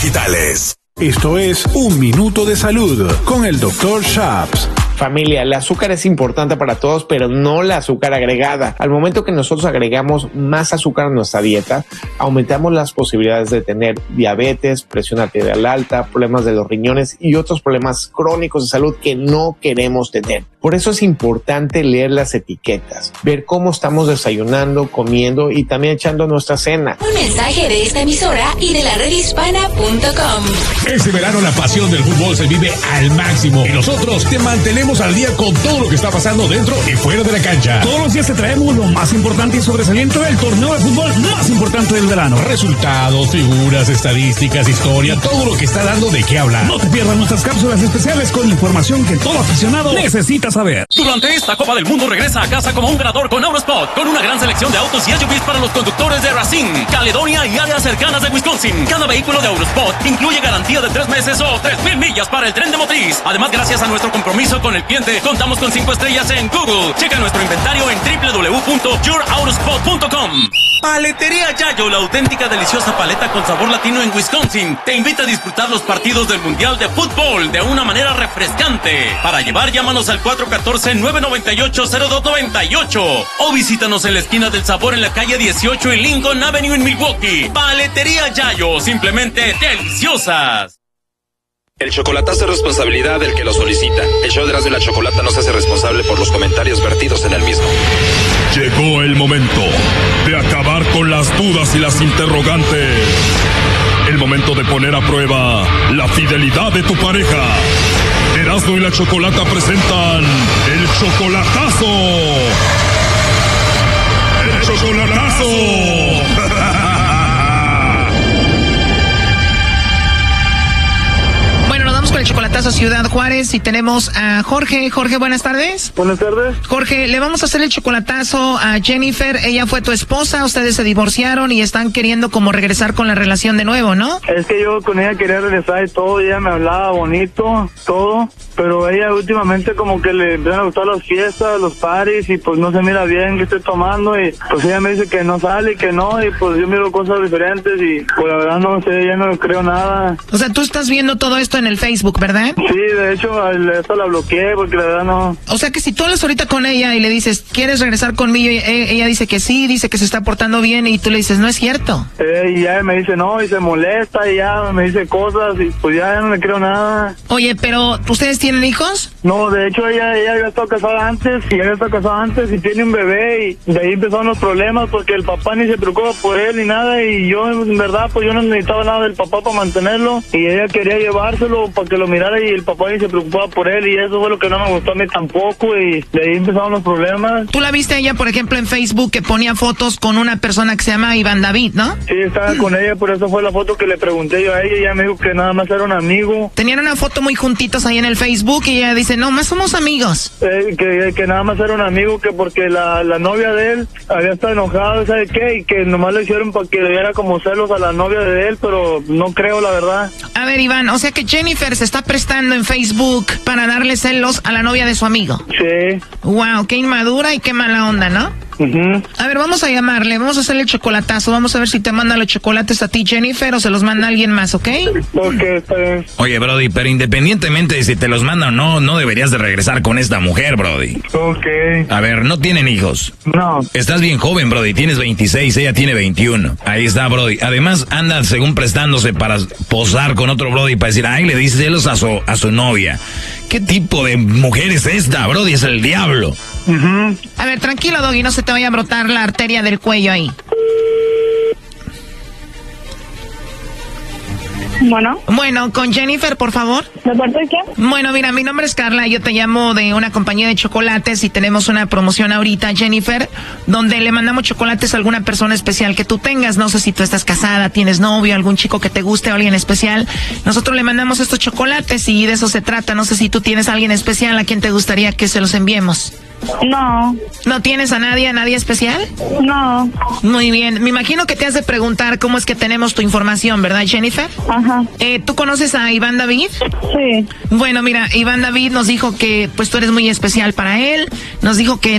digitales. Esto es Un Minuto de Salud con el Dr. Shaps. Familia, el azúcar es importante para todos, pero no la azúcar agregada. Al momento que nosotros agregamos más azúcar a nuestra dieta, aumentamos las posibilidades de tener diabetes, presión arterial alta, problemas de los riñones y otros problemas crónicos de salud que no queremos tener. Por eso es importante leer las etiquetas, ver cómo estamos desayunando, comiendo y también echando nuestra cena. Un mensaje de esta emisora y de la redhispana.com. Este verano la pasión del fútbol se vive al máximo y nosotros te mantenemos al día con todo lo que está pasando dentro y fuera de la cancha. Todos los días te traemos lo más importante y sobresaliente del torneo de fútbol más importante del verano. Resultados, figuras, estadísticas, historia, todo lo que está dando de qué hablar. No te pierdas nuestras cápsulas especiales con información que todo aficionado necesita saber. Durante esta Copa del Mundo regresa a casa como un ganador con Eurospot, con una gran selección de autos y SUVs para los conductores de Racine, Caledonia y áreas cercanas de Wisconsin. Cada vehículo de Eurospot incluye garantía de 3 meses o 3,000 millas para el tren de motriz. Además, gracias a nuestro compromiso con el cliente, contamos con 5 estrellas en Google. Checa nuestro inventario en www.yourautospot.com. Paletería Yayo, la auténtica deliciosa paleta con sabor latino en Wisconsin, te invita a disfrutar los partidos del Mundial de Fútbol de una manera refrescante. Para llevar, llámanos al 414-998-0298 o visítanos en la esquina del Sabor en la calle 18 en Lincoln Avenue en Milwaukee. Paletería Yayo, simplemente deliciosas. El chocolatazo es responsabilidad del que lo solicita. El show de Erasmo y la Chocolata no se hace responsable por los comentarios vertidos en el mismo. Llegó el momento de acabar con las dudas y las interrogantes. El momento de poner a prueba la fidelidad de tu pareja. Erasmo y la Chocolata presentan el chocolatazo. ¡El chocolatazo! Con el chocolatazo Ciudad Juárez y tenemos a Jorge. Jorge, buenas tardes. Buenas tardes. Jorge, le vamos a hacer el chocolatazo a Jennifer. Ella fue tu esposa, ustedes se divorciaron y están queriendo como regresar con la relación de nuevo, ¿no? Es que yo con ella quería regresar y todo, ella me hablaba bonito, todo, pero ella últimamente como que le empiezan a gustar las fiestas, los parties y pues no se mira bien que estoy tomando y pues ella me dice que no sale y que no y pues yo miro cosas diferentes y pues la verdad no sé, ya no creo nada. O sea, tú estás viendo todo esto en el Facebook, ¿verdad? Sí, de hecho, esto la bloqueé porque la verdad no. O sea que si tú hablas ahorita con ella y le dices, ¿quieres regresar conmigo? Y ella dice que sí, dice que se está portando bien y tú le dices, no es cierto. Y ya me dice no y se molesta y ya me dice cosas y pues ya no le creo nada. Oye, pero ¿ustedes tienen hijos? No, de hecho ella había estado casada antes y tiene un bebé y de ahí empezaron los problemas porque el papá ni se preocupa por él ni nada y yo en verdad pues yo no necesitaba nada del papá para mantenerlo y ella quería llevárselo para que lo mirara y el papá ni se preocupaba por él y eso fue lo que no me gustó a mí tampoco y de ahí empezaron los problemas. ¿Tú la viste a ella, por ejemplo, en Facebook que ponía fotos con una persona que se llama Iván David, no? Sí, estaba con ella, por eso fue la foto que le pregunté yo a ella y ella me dijo que nada más era un amigo. Tenían una foto muy juntitos ahí en el Facebook y ella dice, no, más somos amigos. Que nada más era un amigo, que porque la novia de él había estado enojada, ¿sabe qué? Y que nomás le hicieron para que le diera como celos a la novia de él, pero no creo, la verdad. A ver, Iván, o sea que Jennifer se está prestando en Facebook para darle celos a la novia de su amigo. Sí. Wow, qué inmadura y qué mala onda, ¿no? A ver, vamos a llamarle, vamos a hacerle el chocolatazo, vamos a ver si te manda los chocolates a ti, Jennifer, o se los manda alguien más, ¿ok? Okay. Oye, Brody, pero independientemente de si te los manda o no, no deberías de regresar con esta mujer, Brody. Ok. A ver, ¿no tienen hijos? No. Estás bien joven, Brody, tienes 26, ella tiene 21. Ahí está, Brody. Además, anda según prestándose para posar con otro Brody para decir, ay, le dice celos a su novia. ¿Qué tipo de mujer es esta, Brody? Es el diablo. A ver, tranquilo, Doggy, no se te vaya a brotar la arteria del cuello ahí. Bueno, con Jennifer, por favor. ¿De parte de quién? Bueno, mira, mi nombre es Carla, yo te llamo de una compañía de chocolates y tenemos una promoción ahorita, Jennifer, donde le mandamos chocolates a alguna persona especial que tú tengas. No sé si tú estás casada, tienes novio, algún chico que te guste o alguien especial. Nosotros le mandamos estos chocolates y de eso se trata. No sé si tú tienes a alguien especial a quien te gustaría que se los enviemos. No. ¿No tienes a nadie especial? No. Muy bien. Me imagino que te has de preguntar cómo es que tenemos tu información, ¿verdad, Jennifer? Ajá. ¿Tú conoces a Iván David? Sí. Bueno, mira, Iván David nos dijo que pues tú eres muy especial para él. Nos dijo que